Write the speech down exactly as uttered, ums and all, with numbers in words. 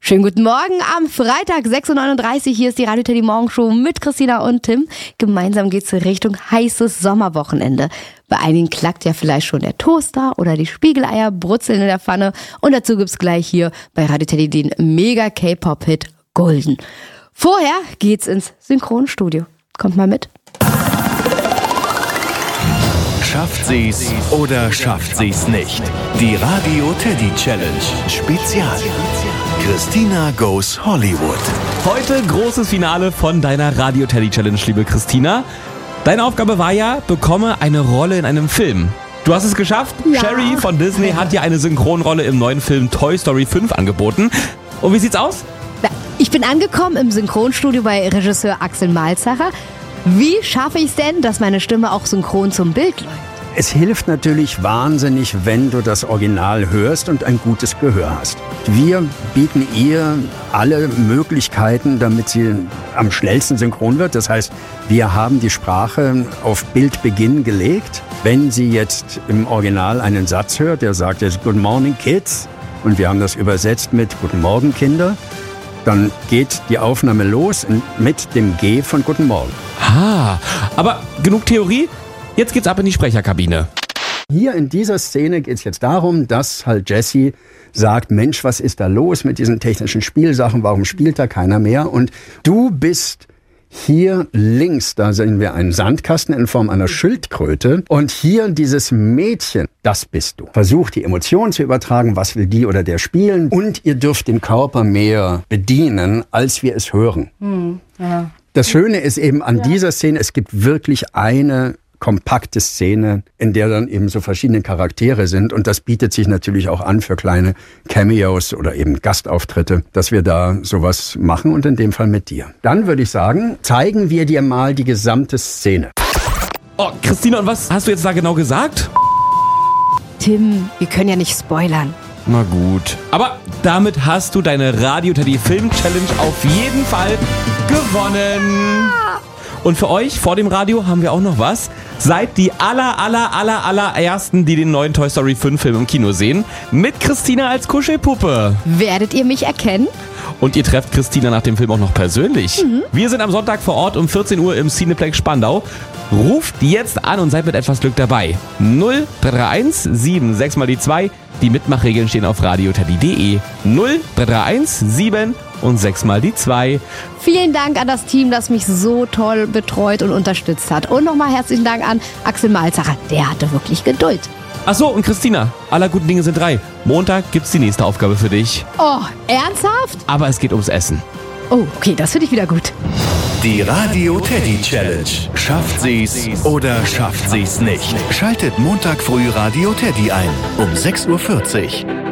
Schönen guten Morgen am Freitag, sechs Uhr neununddreißig. Hier ist die Radio Teddy Morgenshow mit Christina und Tim. Gemeinsam geht's Richtung heißes Sommerwochenende. Bei einigen klackt ja vielleicht schon der Toaster oder die Spiegeleier brutzeln in der Pfanne. Und dazu gibt's gleich hier bei Radio Teddy den mega K-Pop-Hit Golden. Vorher geht's ins Synchronstudio. Kommt mal mit. Schafft sie's oder schafft sie's nicht? Die Radio Teddy Challenge Spezial. Christina goes Hollywood. Heute großes Finale von deiner Radio Teddy Challenge, liebe Christina. Deine Aufgabe war ja, bekomme eine Rolle in einem Film. Du hast es geschafft. Ja. Sherry von Disney hat dir eine Synchronrolle im neuen Film Toy Story fünf angeboten. Und wie sieht's aus? Ich bin angekommen im Synchronstudio bei Regisseur Axel Malzacher. Wie schaffe ich es denn, dass meine Stimme auch synchron zum Bild läuft? Es hilft natürlich wahnsinnig, wenn du das Original hörst und ein gutes Gehör hast. Wir bieten ihr alle Möglichkeiten, damit sie am schnellsten synchron wird. Das heißt, wir haben die Sprache auf Bildbeginn gelegt. Wenn sie jetzt im Original einen Satz hört, der sagt jetzt Good Morning Kids und wir haben das übersetzt mit Guten Morgen Kinder, dann geht die Aufnahme los mit dem G von Guten Morgen. Ah, aber genug Theorie. Jetzt geht's ab in die Sprecherkabine. Hier in dieser Szene geht es jetzt darum, dass halt Jessie sagt, Mensch, was ist da los mit diesen technischen Spielsachen? Warum spielt da keiner mehr? Und du bist hier links, da sehen wir einen Sandkasten in Form einer Schildkröte. Und hier dieses Mädchen, das bist du. Versucht die Emotionen zu übertragen, was will die oder der spielen. Und ihr dürft den Körper mehr bedienen, als wir es hören. Hm, ja. Das Schöne ist eben an dieser Szene, es gibt wirklich eine kompakte Szene, in der dann eben so verschiedene Charaktere sind. Und das bietet sich natürlich auch an für kleine Cameos oder eben Gastauftritte, dass wir da sowas machen und in dem Fall mit dir. Dann würde ich sagen, zeigen wir dir mal die gesamte Szene. Oh, Christina, und was hast du jetzt da genau gesagt? Tim, wir können ja nicht spoilern. Na gut. Aber damit hast du deine Radio Teddy Film Challenge auf jeden Fall gewonnen. Und für euch vor dem Radio haben wir auch noch was. Seid die aller, aller, aller, aller Ersten, die den neuen Toy Story fünf Film im Kino sehen. Mit Christina als Kuschelpuppe. Werdet ihr mich erkennen? Und ihr trefft Christina nach dem Film auch noch persönlich. Mhm. Wir sind am Sonntag vor Ort um vierzehn Uhr im Cineplex Spandau. Ruft jetzt an und seid mit etwas Glück dabei. null drei drei eins sieben sechs mal die zwei. Die Mitmachregeln stehen auf radioteddy punkt de. null drei drei eins sieben und sechs mal die zwei. Vielen Dank an das Team, das mich so toll betreut und unterstützt hat. Und nochmal herzlichen Dank an Axel Malzacher. Der hatte wirklich Geduld. Ach so, und Christina, aller guten Dinge sind drei. Montag gibt's die nächste Aufgabe für dich. Oh, ernsthaft? Aber es geht ums Essen. Oh, okay, das finde ich wieder gut. Die Radio Teddy Challenge. Schafft sie's oder schafft sie's nicht? Schaltet Montag früh Radio Teddy ein um sechs Uhr vierzig.